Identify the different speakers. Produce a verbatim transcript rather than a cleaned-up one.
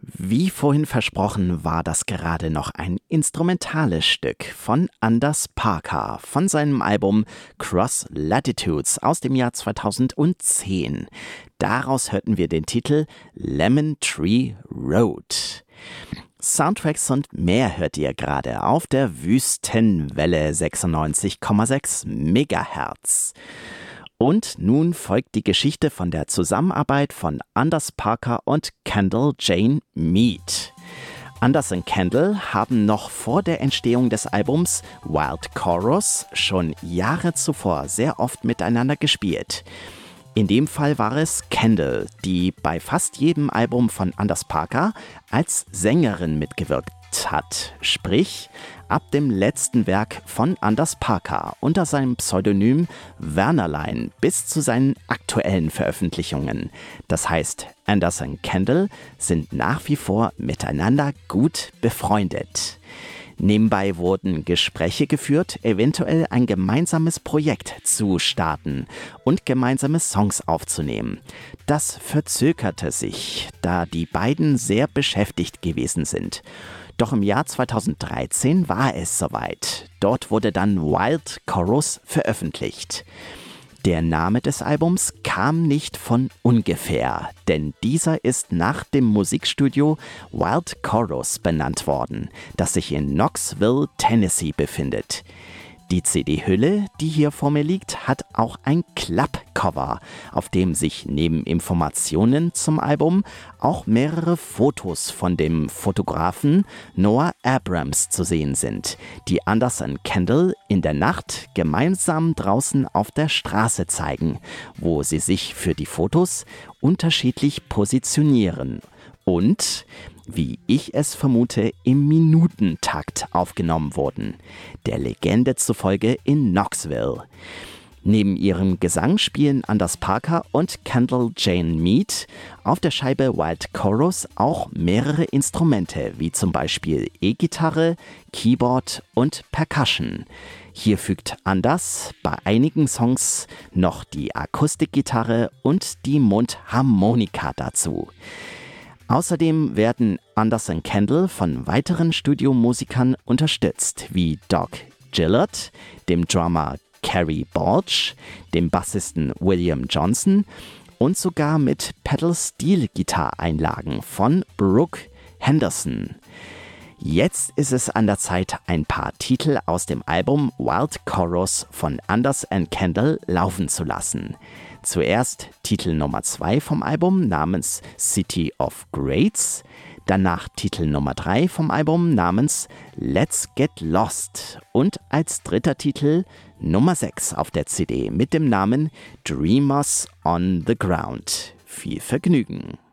Speaker 1: Wie vorhin versprochen, war das gerade noch ein instrumentales Stück von Anders Parker von seinem Album Cross Latitudes aus dem Jahr zweitausendzehn. Daraus hörten wir den Titel Lemon Tree Road. Soundtracks und mehr hört ihr gerade auf der Wüstenwelle sechsundneunzig Komma sechs Megahertz. Und nun folgt die Geschichte von der Zusammenarbeit von Anders Parker und Kendall Jane Mead. Anders und Kendall haben noch vor der Entstehung des Albums Wild Chorus schon Jahre zuvor sehr oft miteinander gespielt. In dem Fall war es Kendall, die bei fast jedem Album von Anders Parker als Sängerin mitgewirkt hat. Sprich, ab dem letzten Werk von Anders Parker unter seinem Pseudonym Wernerlein bis zu seinen aktuellen Veröffentlichungen. Das heißt, Anders und Kendall sind nach wie vor miteinander gut befreundet. Nebenbei wurden Gespräche geführt, eventuell ein gemeinsames Projekt zu starten und gemeinsame Songs aufzunehmen. Das verzögerte sich, da die beiden sehr beschäftigt gewesen sind. Doch im Jahr zweitausenddreizehn war es soweit. Dort wurde dann Wild Chorus veröffentlicht. Der Name des Albums kam nicht von ungefähr, denn dieser ist nach dem Musikstudio Wild Chorus benannt worden, das sich in Knoxville, Tennessee befindet. Die C D-Hülle, die hier vor mir liegt, hat auch ein Klappcover, auf dem sich neben Informationen zum Album auch mehrere Fotos von dem Fotografen Noah Abrams zu sehen sind, die Anders und Kendall in der Nacht gemeinsam draußen auf der Straße zeigen, wo sie sich für die Fotos unterschiedlich positionieren und, wie ich es vermute, im Minutentakt aufgenommen wurden, der Legende zufolge in Knoxville. Neben ihrem Gesang spielen Anders Parker und Kendall Jane Mead auf der Scheibe Wild Chorus auch mehrere Instrumente, wie zum Beispiel E-Gitarre, Keyboard und Percussion. Hier fügt Anders bei einigen Songs noch die Akustikgitarre und die Mundharmonika dazu. Außerdem werden Anders und Kendall von weiteren Studiomusikern unterstützt, wie Doc Gillard, dem Drummer Kerry Balch, dem Bassisten William Johnson und sogar mit Pedal-Steel-Gitarreinlagen von Brooke Henderson. Jetzt ist es an der Zeit, ein paar Titel aus dem Album Wild Chorus von Anders und Kendall laufen zu lassen. Zuerst Titel Nummer zwei vom Album namens City of Greats, danach Titel Nummer drei vom Album namens Let's Get Lost und als dritter Titel Nummer sechs auf der C D mit dem Namen Dreamers on the Ground. Viel Vergnügen!